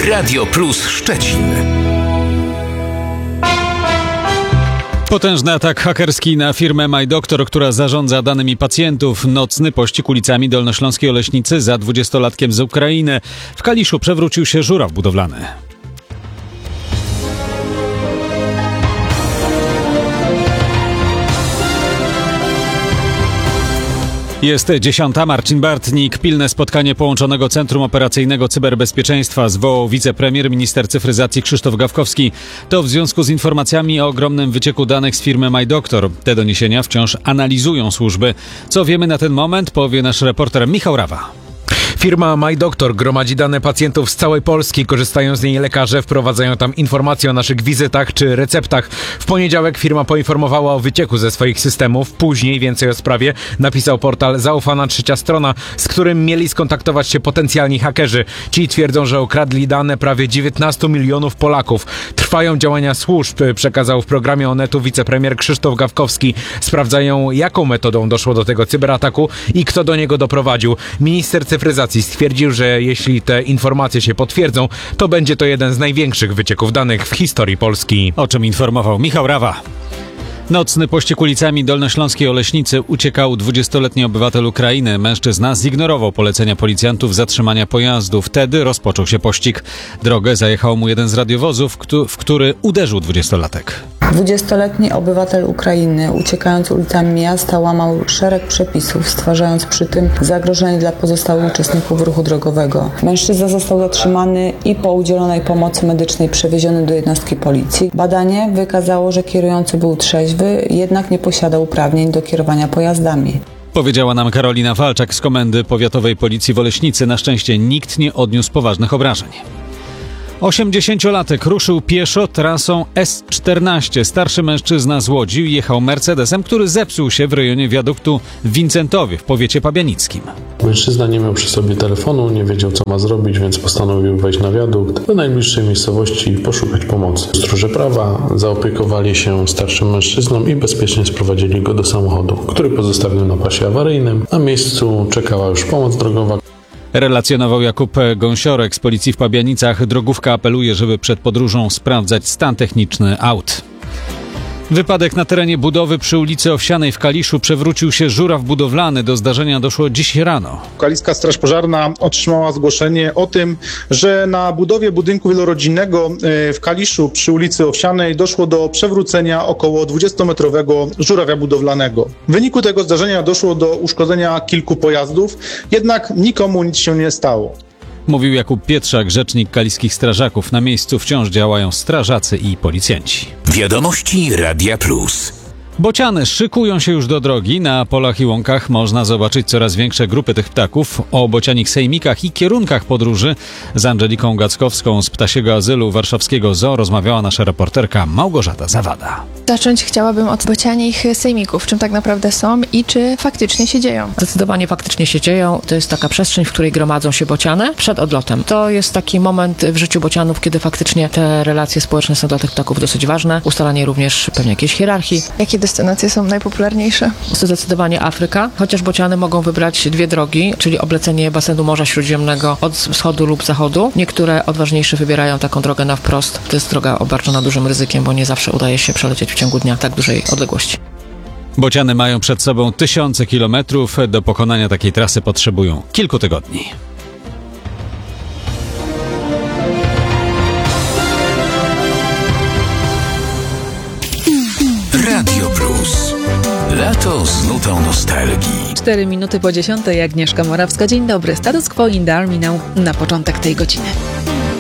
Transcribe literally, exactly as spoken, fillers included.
Radio Plus Szczecin. Potężny atak hakerski na firmę MyDoktor, która zarządza danymi pacjentów. Nocny pościg ulicami dolnośląskiej Oleśnicy za dwudziestolatkiem z Ukrainy. W Kaliszu przewrócił się żuraw budowlany. Jest dziesiąta. Marcin Bartnik. Pilne spotkanie Połączonego Centrum Operacyjnego Cyberbezpieczeństwa zwołał wicepremier, minister cyfryzacji Krzysztof Gawkowski. To w związku z informacjami o ogromnym wycieku danych z firmy MyDoktor. Te doniesienia wciąż analizują służby. Co wiemy na ten moment, powie nasz reporter Michał Rawa. Firma MyDoktor gromadzi dane pacjentów z całej Polski. Korzystają z niej lekarze, wprowadzają tam informacje o naszych wizytach czy receptach. W poniedziałek firma poinformowała o wycieku ze swoich systemów. Później więcej o sprawie napisał portal Zaufana Trzecia Strona, z którym mieli skontaktować się potencjalni hakerzy. Ci twierdzą, że ukradli dane prawie dziewiętnastu milionów Polaków. Trwają działania służb, przekazał w programie Onetu wicepremier Krzysztof Gawkowski. Sprawdzają, jaką metodą doszło do tego cyberataku i kto do niego doprowadził. Minister cyfryzacji stwierdził, że jeśli te informacje się potwierdzą, to będzie to jeden z największych wycieków danych w historii Polski. O czym informował Michał Rawa. Nocny pościg ulicami dolnośląskiej Oleśnicy uciekał dwudziestoletni obywatel Ukrainy. Mężczyzna zignorował polecenia policjantów zatrzymania pojazdu. Wtedy rozpoczął się pościg. Drogę zajechał mu jeden z radiowozów, w który uderzył dwudziestolatek. dwudziestoletni obywatel Ukrainy, uciekając ulicami miasta, łamał szereg przepisów, stwarzając przy tym zagrożenie dla pozostałych uczestników ruchu drogowego. Mężczyzna został zatrzymany i po udzielonej pomocy medycznej przewieziony do jednostki policji. Badanie wykazało, że kierujący był trzeźwy, jednak nie posiadał uprawnień do kierowania pojazdami. Powiedziała nam Karolina Walczak z Komendy Powiatowej Policji w Oleśnicy. Na szczęście nikt nie odniósł poważnych obrażeń. osiemdziesięciolatek ruszył pieszo trasą S czternaście. Starszy mężczyzna z Łodzi jechał Mercedesem, który zepsuł się w rejonie wiaduktu w Wincentowie w powiecie pabianickim. Mężczyzna nie miał przy sobie telefonu, nie wiedział co ma zrobić, więc postanowił wejść na wiadukt do najbliższej miejscowości i poszukać pomocy. Stróże prawa zaopiekowali się starszym mężczyzną i bezpiecznie sprowadzili go do samochodu, który pozostawił na pasie awaryjnym. Na miejscu czekała już pomoc drogowa. Relacjonował Jakub Gąsiorek z policji w Pabianicach. Drogówka apeluje, żeby przed podróżą sprawdzać stan techniczny aut. Wypadek na terenie budowy przy ulicy Owsianej w Kaliszu. Przewrócił się żuraw budowlany. Do zdarzenia doszło dziś rano. Kaliska Straż Pożarna otrzymała zgłoszenie o tym, że na budowie budynku wielorodzinnego w Kaliszu przy ulicy Owsianej doszło do przewrócenia około dwudziestometrowego żurawia budowlanego. W wyniku tego zdarzenia doszło do uszkodzenia kilku pojazdów, jednak nikomu nic się nie stało. Mówił Jakub Pietrzak, rzecznik kaliskich strażaków. Na miejscu wciąż działają strażacy i policjanci. Wiadomości Radia Plus. Bociany szykują się już do drogi. Na polach i łąkach można zobaczyć coraz większe grupy tych ptaków. O bocianich sejmikach i kierunkach podróży z Angeliką Gackowską z Ptasiego Azylu Warszawskiego Zoo rozmawiała nasza reporterka Małgorzata Zawada. Zacząć chciałabym od bocianich sejmików. Czym tak naprawdę są i czy faktycznie się dzieją? Zdecydowanie faktycznie się dzieją. To jest taka przestrzeń, w której gromadzą się bociany przed odlotem. To jest taki moment w życiu bocianów, kiedy faktycznie te relacje społeczne są dla tych ptaków dosyć ważne. Ustalanie również pewnie jakiejś hierarchii. Jakie destynacje są najpopularniejsze? Zdecydowanie Afryka, chociaż bociany mogą wybrać dwie drogi, czyli oblecenie basenu Morza Śródziemnego od wschodu lub zachodu. Niektóre odważniejsze wybierają taką drogę na wprost. To jest droga obarczona dużym ryzykiem, bo nie zawsze udaje się przelecieć w ciągu dnia tak dużej odległości. Bociany mają przed sobą tysiące kilometrów. Do pokonania takiej trasy potrzebują kilku tygodni. Radio Plus. Lato z nutą nostalgii. Cztery minuty po dziesiątej. Agnieszka Morawska. Dzień dobry. Status quo in the Army Now na początek tej godziny.